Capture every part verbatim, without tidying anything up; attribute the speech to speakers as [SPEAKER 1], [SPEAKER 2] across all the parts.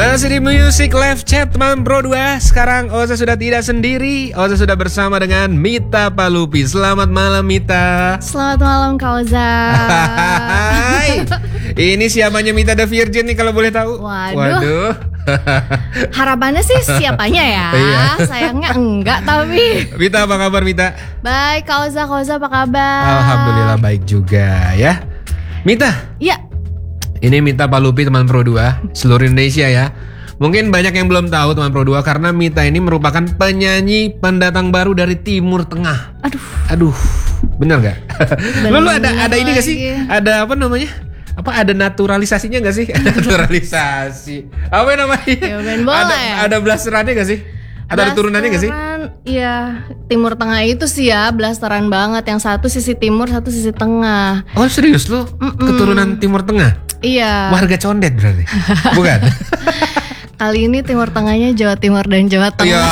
[SPEAKER 1] Masih di Music Live Chat teman Bro dua. Sekarang Oza sudah tidak sendiri. Oza sudah bersama dengan Mita Palupi. Selamat malam Mita.
[SPEAKER 2] Selamat malam Kak Oza.
[SPEAKER 1] Hai. Ini siapanya Mita the Virgin nih kalau boleh tahu?
[SPEAKER 2] Waduh,
[SPEAKER 1] Waduh.
[SPEAKER 2] Harapannya sih siapanya ya.
[SPEAKER 1] Iya.
[SPEAKER 2] Sayangnya enggak tapi.
[SPEAKER 1] Mita, apa kabar Mita?
[SPEAKER 2] Baik Kak Oza, Kak Oza apa kabar?
[SPEAKER 1] Alhamdulillah baik juga ya. Mita,
[SPEAKER 2] Iya.
[SPEAKER 1] ini Mita Palupi teman Pro dua seluruh Indonesia ya. Mungkin banyak yang belum tahu teman Pro dua karena Mita ini merupakan penyanyi pendatang baru dari Timur Tengah.
[SPEAKER 2] Aduh.
[SPEAKER 1] Aduh, bener gak? Lalu ada ada ini gak
[SPEAKER 2] lagi.
[SPEAKER 1] sih? Ada apa namanya? Apa ada naturalisasinya gak sih? Naturalisasi. Apa namanya?
[SPEAKER 2] Ya, main bola
[SPEAKER 1] ada
[SPEAKER 2] ya?
[SPEAKER 1] ada blasterannya gak sih? Ada turunannya gak sih?
[SPEAKER 2] Iya, Timur Tengah itu sih ya blasteran banget. Yang satu sisi timur, satu sisi tengah.
[SPEAKER 1] Oh serius lu?
[SPEAKER 2] Mm-mm.
[SPEAKER 1] Keturunan Timur Tengah?
[SPEAKER 2] Iya.
[SPEAKER 1] Warga condet berarti? Bukan?
[SPEAKER 2] Kali ini Timur Tengahnya Jawa Timur dan Jawa Tengah.
[SPEAKER 1] Ya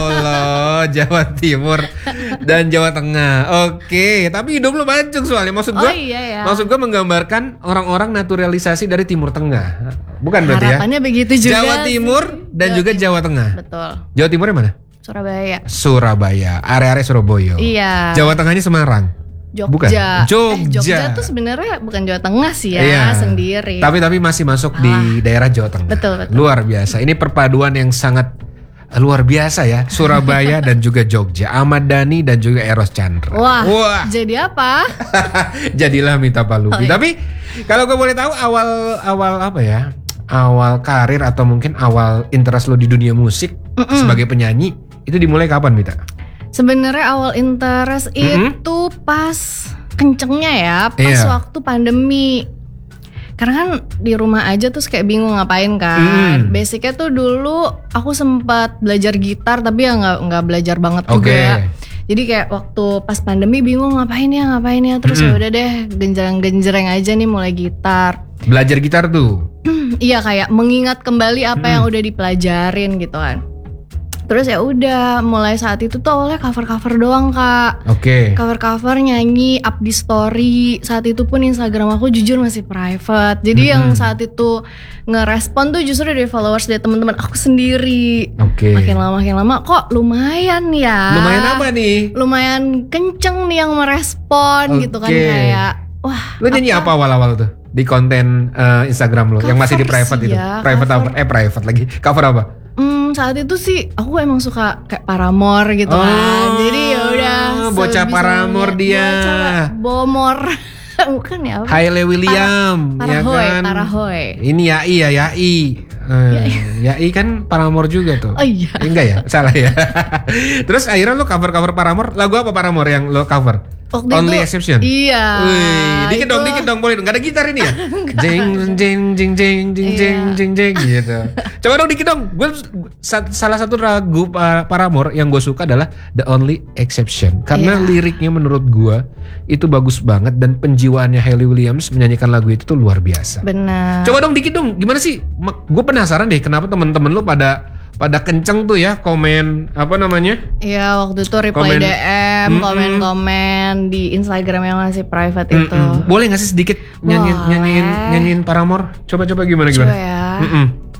[SPEAKER 1] Allah, Jawa Timur dan Jawa Tengah. Oke, tapi hidup lu mancung soalnya. Maksud gua,
[SPEAKER 2] Oh iya ya.
[SPEAKER 1] maksud gua menggambarkan orang-orang naturalisasi dari Timur Tengah. Bukan berarti ya?
[SPEAKER 2] Harapannya begitu juga.
[SPEAKER 1] Jawa Timur
[SPEAKER 2] sih.
[SPEAKER 1] dan
[SPEAKER 2] Jawa
[SPEAKER 1] juga
[SPEAKER 2] Timur.
[SPEAKER 1] Jawa Tengah.
[SPEAKER 2] Betul.
[SPEAKER 1] Jawa Timurnya mana?
[SPEAKER 2] Surabaya.
[SPEAKER 1] Surabaya, area-area Surabaya.
[SPEAKER 2] Iya.
[SPEAKER 1] Jawa Tengahnya Semarang.
[SPEAKER 2] Jogja.
[SPEAKER 1] Bukan. Jogja.
[SPEAKER 2] Eh, Jogja tuh sebenarnya bukan Jawa Tengah sih ya,
[SPEAKER 1] Iya.
[SPEAKER 2] sendiri.
[SPEAKER 1] Tapi tapi masih masuk di daerah Jawa Tengah.
[SPEAKER 2] Betul, betul.
[SPEAKER 1] Luar biasa. Ini perpaduan yang sangat luar biasa ya. Surabaya dan juga Jogja. Ahmad Dhani dan juga Eros Chandra.
[SPEAKER 2] Wah,
[SPEAKER 1] Wah.
[SPEAKER 2] jadi apa?
[SPEAKER 1] Jadilah Mita Palupi.
[SPEAKER 2] Oh, iya.
[SPEAKER 1] Tapi kalau gue boleh tahu awal awal apa ya? Awal karir atau mungkin awal interest lo di dunia musik
[SPEAKER 2] Mm-mm.
[SPEAKER 1] sebagai penyanyi itu dimulai kapan Mita?
[SPEAKER 2] Sebenarnya awal interest
[SPEAKER 1] Mm-hmm.
[SPEAKER 2] itu pas kencengnya ya, pas
[SPEAKER 1] Iya.
[SPEAKER 2] waktu pandemi. Karena kan di rumah aja terus kayak bingung ngapain kan.
[SPEAKER 1] Mm.
[SPEAKER 2] Basicnya tuh dulu aku sempat belajar gitar tapi ya nggak nggak belajar banget
[SPEAKER 1] Oke.
[SPEAKER 2] juga. Jadi kayak waktu pas pandemi bingung ngapain ya ngapain ya terus
[SPEAKER 1] Mm-mm.
[SPEAKER 2] ya udah deh genjreng-genjreng aja nih mulai gitar.
[SPEAKER 1] Belajar gitar tuh.
[SPEAKER 2] Iya kayak mengingat kembali apa
[SPEAKER 1] Mm.
[SPEAKER 2] yang udah dipelajarin gitu kan. Terus ya udah mulai saat itu tuh awalnya cover-cover doang Kak.
[SPEAKER 1] Oke.
[SPEAKER 2] Cover-cover nyanyi up di story. Saat itu pun Instagram aku jujur masih private. Jadi
[SPEAKER 1] Mm-mm.
[SPEAKER 2] yang saat itu ngerespon tuh justru dari followers dari teman-teman aku sendiri.
[SPEAKER 1] Oke.
[SPEAKER 2] Makin lama makin lama kok lumayan ya.
[SPEAKER 1] Lumayan apa nih?
[SPEAKER 2] Lumayan kenceng nih yang merespon gitu kan
[SPEAKER 1] Oke.
[SPEAKER 2] kayak wah.
[SPEAKER 1] Lo nyanyi apa awal-awal tuh di konten eh, Instagram lo yang masih di
[SPEAKER 2] Cover
[SPEAKER 1] private
[SPEAKER 2] sih
[SPEAKER 1] itu?
[SPEAKER 2] ya,
[SPEAKER 1] Private apa?
[SPEAKER 2] cover.
[SPEAKER 1] Eh private lagi. Cover apa?
[SPEAKER 2] Hmm, saat itu sih aku emang suka kayak Paramore gitu
[SPEAKER 1] Oh,
[SPEAKER 2] kan. Jadi ya udah
[SPEAKER 1] bocah
[SPEAKER 2] sebisa
[SPEAKER 1] Paramore dia.
[SPEAKER 2] Bocah Bomor. Bukan ya apa?
[SPEAKER 1] Haile William, ya
[SPEAKER 2] Parahoy,
[SPEAKER 1] kan?
[SPEAKER 2] Parahoy.
[SPEAKER 1] Ini Yai ya Yai. Eh, Yai kan Paramore juga tuh.
[SPEAKER 2] Oh iya.
[SPEAKER 1] Eh, enggak ya? Salah ya. Terus akhirnya lo cover-cover Paramore. Lagu apa Paramore yang lo cover?
[SPEAKER 2] Waktu
[SPEAKER 1] Only
[SPEAKER 2] itu,
[SPEAKER 1] Exception.
[SPEAKER 2] Iya.
[SPEAKER 1] Wih, dikit
[SPEAKER 2] itu-
[SPEAKER 1] dong, dikit dong, boleh dong. Gak ada gitar ini ya? Jeng, jeng, jeng, jeng, jeng, jeng,
[SPEAKER 2] Iya.
[SPEAKER 1] jeng, jeng, gitu. Coba dong dikit dong. Gue sa- salah satu lagu Pa- Paramore yang gue suka adalah The Only Exception. Karena
[SPEAKER 2] Iya.
[SPEAKER 1] liriknya menurut gue itu bagus banget dan penjiwaannya Hayley Williams menyanyikan lagu itu tuh luar biasa.
[SPEAKER 2] Benar.
[SPEAKER 1] Coba dong dikit dong. Gimana sih? Gue penasaran deh kenapa temen-temen lu pada pada kenceng tuh ya komen apa namanya?
[SPEAKER 2] Iya waktu itu reply
[SPEAKER 1] Komen.
[SPEAKER 2] D M,
[SPEAKER 1] Mm-mm.
[SPEAKER 2] komen-komen di Instagram yang masih private itu.
[SPEAKER 1] Mm-mm. Boleh gak sih sedikit nyanyiin
[SPEAKER 2] Boleh.
[SPEAKER 1] nyanyiin nyanyiin Paramore? Coba-coba gimana
[SPEAKER 2] Coba
[SPEAKER 1] gimana?
[SPEAKER 2] ya.
[SPEAKER 1] Mm-mm.